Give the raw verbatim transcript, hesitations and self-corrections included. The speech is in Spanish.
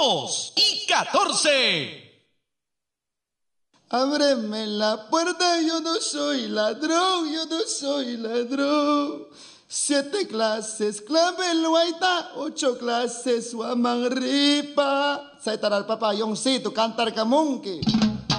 dos y catorce. Ábreme la puerta, yo no soy ladrón, yo no soy ladrón. Siete clases, clave el guaita, ocho clases, guamanripa. Saitar al papayón, sí, tu cantar camunque.